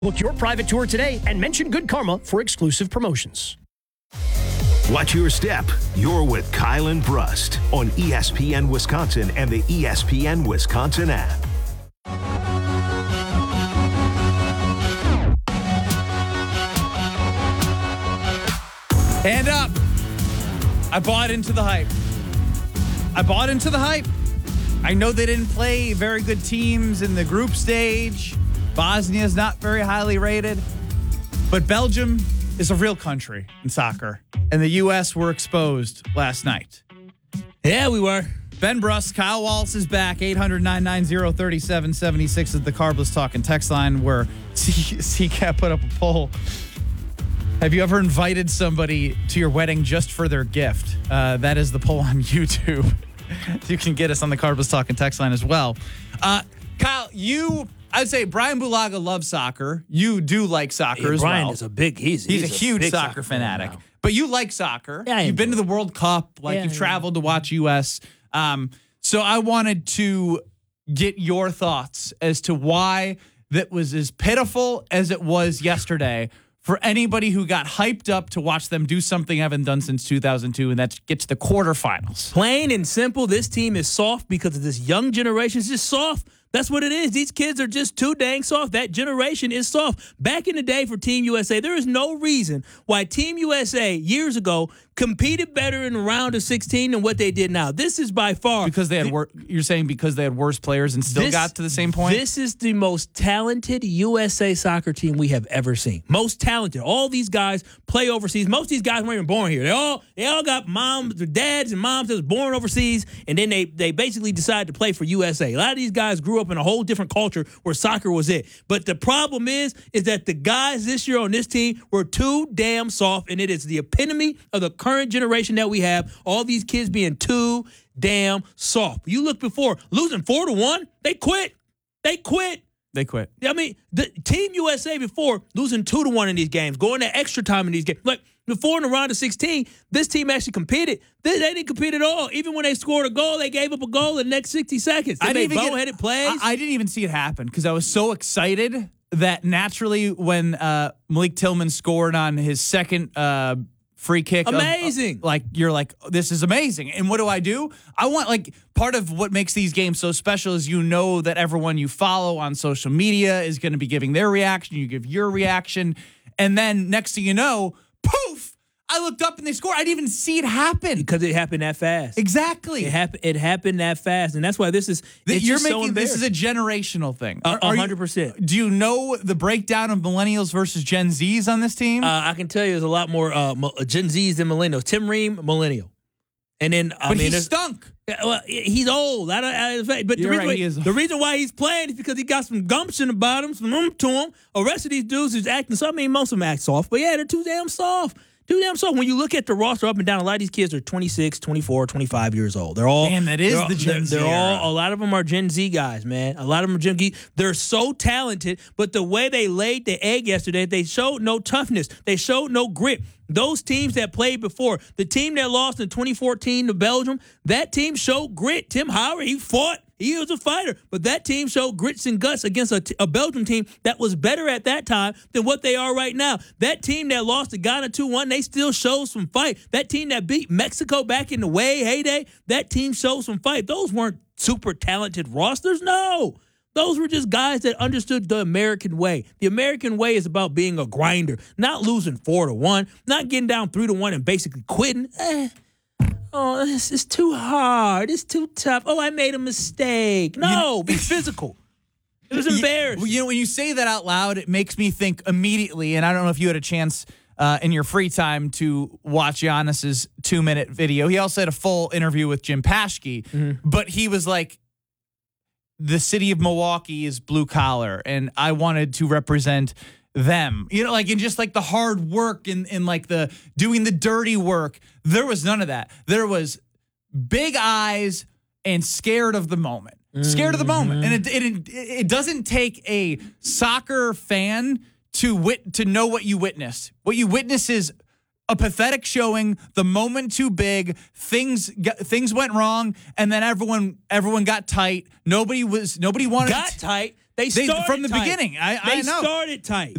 Book your private tour today and mention Good Karma for exclusive promotions. Watch your step. You're with Kyle and Brust on ESPN Wisconsin and the ESPN Wisconsin app. Hand up. I bought into the hype. I know they didn't play very good teams in the group stage. Bosnia's not very highly rated. But Belgium is a real country in soccer. And the U.S. were exposed last night. Yeah, we were. Ben Brust, Kyle Wallace is back. 800-990-3776 is the Carbless Talking text line where CCAP put up a poll. Have you ever invited somebody to your wedding just for their gift? That is the poll on YouTube. You can get us on the Carbless Talking text line as well. Kyle, I'd say Brian Bulaga loves soccer. You do like soccer as Brian well. is he's a huge soccer fanatic. But you like soccer. Yeah, you've been to the World Cup. You've traveled to watch U.S. So I wanted to get your thoughts as to why that was as pitiful as it was yesterday for anybody who got hyped up to watch them do something I haven't done since 2002, and that's get to the quarterfinals. Plain and simple, this team is soft because of this young generation. It's just soft. That's what it is. These kids are just too dang soft. That generation is soft. Back in the day for Team USA, there is no reason why Team USA years ago competed better in the round of 16 than what they did now. This is by far because they had you're saying because they had worse players and still got to the same point? This is the most talented USA soccer team we have ever seen. Most talented. All these guys play overseas. Most of these guys weren't even born here. They all got moms, their dads and moms that was born overseas, and then they basically decided to play for USA. A lot of these guys grew up in a whole different culture where soccer was it. But the problem is that the guys this year on this team were too damn soft, and it is the epitome of the current generation that we have. All these kids being too damn soft. You look before, losing 4-1, they quit. I mean, the Team USA before losing 2-1 in these games, going to extra time in these games. Like before in the round of 16, this team actually competed. They didn't compete at all. Even when they scored a goal, they gave up a goal in the next 60 seconds. They made boneheaded plays. I didn't even see it happen because I was so excited that naturally when Malik Tillman scored on his second free kick. Amazing. You're like, this is amazing. And what do? I want, part of what makes these games so special is that everyone you follow on social media is going to be giving their reaction. You give your reaction. And then next thing you know, poof, I looked up and they scored. I didn't even see it happen. Because it happened that fast. Exactly. It happened that fast. And that's why this is this is a generational thing. 100%. Do you know the breakdown of millennials versus Gen Zs on this team? I can tell you there's a lot more Gen Zs than millennials. Tim Ream, millennial. And then he stunk. Well, he's old. But the reason why he's playing is because he got some gumption about him, some to him. The rest of these dudes is acting. So I mean, most of them act soft, but yeah, they're too damn soft. When you look at the roster up and down, a lot of these kids are 26, 24, 25 years old. They're all the Gen Z. A lot of them are Gen Z guys, man. A lot of them are Gen Z. They're so talented, but the way they laid the egg yesterday, they showed no toughness. They showed no grit. Those teams that played before, the team that lost in 2014 to Belgium, that team showed grit. Tim Howard, he fought. He was a fighter. But that team showed grits and guts against a Belgium team that was better at that time than what they are right now. That team that lost to Ghana 2-1, they still showed some fight. That team that beat Mexico back in the heyday, that team showed some fight. Those weren't super talented rosters, no. Those were just guys that understood the American way. The American way is about being a grinder, not losing 4-1, not getting down 3-1 and basically quitting. Oh, this is too hard. It's too tough. Oh, I made a mistake. No, be physical. It was embarrassing. When you say that out loud, it makes me think immediately, and I don't know if you had a chance in your free time to watch Giannis's 2-minute video. He also had a full interview with Jim Paschke, but he was like, the city of Milwaukee is blue collar, and I wanted to represent them, and just the hard work and the doing the dirty work. There was none of that. There was big eyes and scared of the moment. Scared of the moment. And it doesn't take a soccer fan to know what you witnessed. What you witness is a pathetic showing, the moment too big, things went wrong, and then everyone got tight. Nobody wanted tight. They started from the tight. beginning. I know. They started tight.